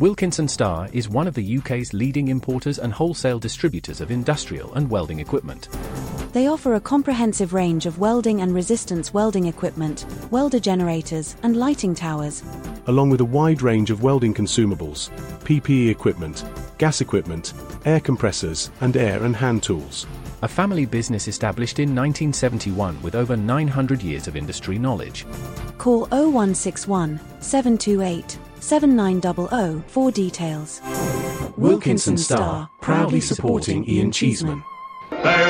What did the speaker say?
Wilkinson Star is one of the UK's leading importers and wholesale distributors of industrial and welding equipment. They offer a comprehensive range of welding and resistance welding equipment, welder generators, and lighting towers, along with a wide range of welding consumables, PPE equipment, gas equipment, air compressors, and air and hand tools. A family business established in 1971 with over 900 years of industry knowledge. Call 0161 728 7900 for details. Wilkinson Star, proudly supporting Ian Cheeseman.